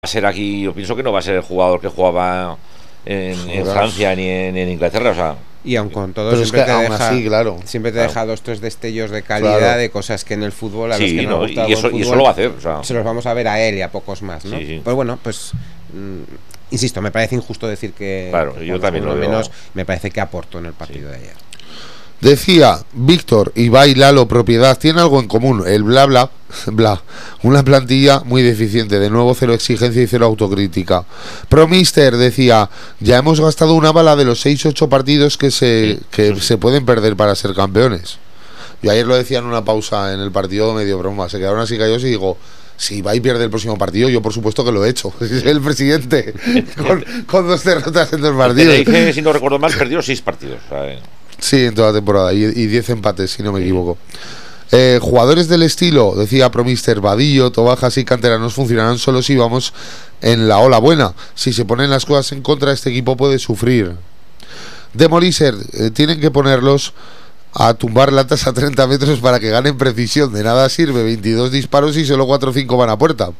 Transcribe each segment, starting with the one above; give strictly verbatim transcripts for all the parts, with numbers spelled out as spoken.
a ser aquí, yo pienso que no va a ser el jugador que jugaba en, en Francia ni en, en Inglaterra, o sea. Y aun con todo, pero siempre, es que te aún deja, así, claro, siempre te claro. deja dos, tres destellos de calidad, claro. de cosas que en el fútbol a los Sí, que no, no, nos gusta y, eso, el fútbol, y eso lo va a hacer. O sea. Se los vamos a ver a él y a pocos más, ¿no? Sí, sí. Pues bueno, pues mmm, insisto, me parece injusto decir que, claro, que yo también lo menos veo. me parece que aportó en el partido sí. de ayer. Decía Víctor, Ibai, Lalo, propiedad, tiene algo en común, el bla bla, bla, una plantilla muy deficiente, de nuevo cero exigencia y cero autocrítica. Promister decía, ya hemos gastado una bala de los seis ocho partidos que se, sí, que sí. se pueden perder para ser campeones. Yo ayer lo decía en una pausa en el partido medio broma, se quedaron así callados y digo, si Ibai pierde el próximo partido, yo por supuesto que lo he hecho. Es el presidente, con, con dos derrotas en dos partidos. Dije, si no recuerdo mal, perdió seis partidos, ¿sabes? Sí, en toda la temporada, y diez empates, si no me equivoco. Eh, jugadores del estilo, decía Promister, Vadillo, Tobajas y Canteranos funcionarán solo si vamos en la ola buena. Si se ponen las cosas en contra, este equipo puede sufrir. Demoliser, eh, tienen que ponerlos a tumbar latas a treinta metros para que ganen precisión. De nada sirve veintidós disparos y solo cuatro o cinco van a puerta.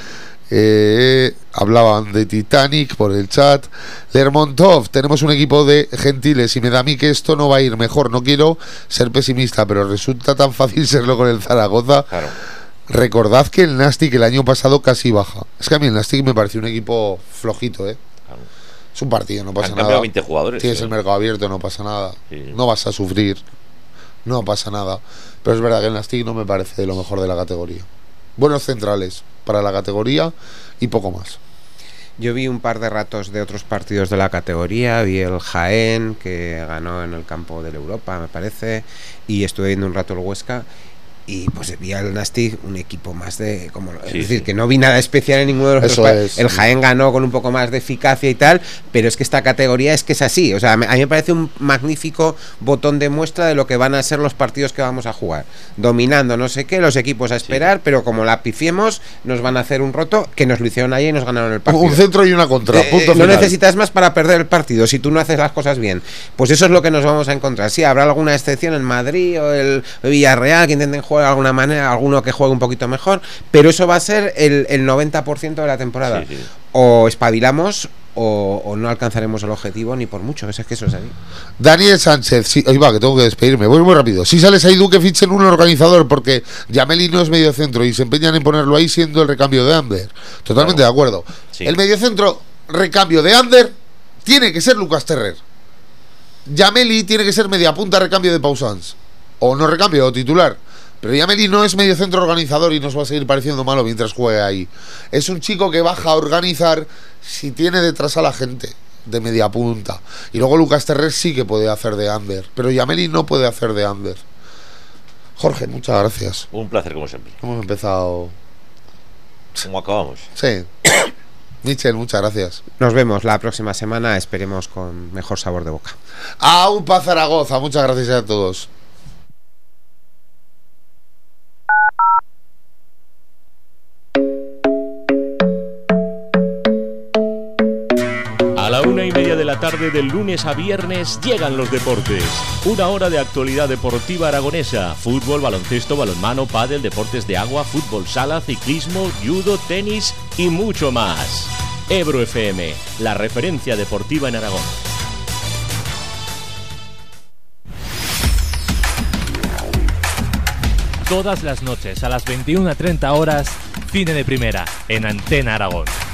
Eh, hablaban de Titanic por el chat. Lermontov, tenemos un equipo de gentiles y me da a mí que esto no va a ir mejor. No quiero ser pesimista, pero resulta tan fácil serlo con el Zaragoza. Claro. Recordad que el Nastic el año pasado casi baja. Es que a mí el Nastic me pareció un equipo flojito, ¿eh? Claro. Es un partido, no pasa Han nada. veinte jugadores. Tienes ¿sí? el mercado abierto, no pasa nada. Sí. No vas a sufrir. No pasa nada. Pero es verdad que el Nastic no me parece de lo mejor de la categoría. Buenos centrales para la categoría y poco más. Yo vi un par de ratos de otros partidos de la categoría, vi el Jaén, que ganó en el campo del Europa, me parece, y estuve viendo un rato el Huesca, y pues vi al Nastic un equipo más de como sí, es decir, sí. que no vi nada especial en ninguno de los Eso otros. Es, el sí. Jaén ganó con un poco más de eficacia y tal, pero es que esta categoría es que es así, o sea, a mí me parece un magnífico botón de muestra de lo que van a ser los partidos que vamos a jugar, dominando no sé qué, los equipos a esperar, sí. pero como la pifiemos, nos van a hacer un roto, que nos lo hicieron ayer y nos ganaron el partido. Un centro y una contra, eh, punto eh, no final. necesitas más para perder el partido, si tú no haces las cosas bien, pues eso es lo que nos vamos a encontrar. Sí, habrá alguna excepción en Madrid o el Villarreal que intenten jugar de alguna manera, alguno que juegue un poquito mejor, pero eso va a ser el, el noventa por ciento de la temporada. Sí, sí. O espabilamos o, o no alcanzaremos el objetivo ni por mucho, es que eso es así. Daniel Sánchez, sí, ahí va, que tengo que despedirme, voy muy rápido. Si sales ahí, Duque, fichen un organizador, porque Yameli no es medio centro y se empeñan en ponerlo ahí siendo el recambio de Ander. Totalmente claro. de acuerdo. Sí. El medio centro, recambio de Ander, tiene que ser Lucas Terrer. Yameli tiene que ser media punta, recambio de Pausans. O no recambio, o titular. Pero Yameli no es medio centro organizador y nos va a seguir pareciendo malo mientras juegue ahí. Es un chico que baja a organizar si tiene detrás a la gente de media punta. Y luego Lucas Terrer sí que puede hacer de under, pero Yameli no puede hacer de under. Jorge, muchas gracias. Un placer como siempre. Hemos empezado... ¿Cómo acabamos? Sí. Michel, muchas gracias. Nos vemos la próxima semana, esperemos con mejor sabor de boca. ¡Aupa Zaragoza! Muchas gracias a todos. A la una y media de la tarde del lunes a viernes llegan los deportes. Una hora de actualidad deportiva aragonesa. Fútbol, baloncesto, balonmano, pádel, deportes de agua, fútbol sala, ciclismo, judo, tenis y mucho más. Ebro F M, la referencia deportiva en Aragón. Todas las noches a las veintiuna treinta horas, Cine de Primera, en Antena Aragón.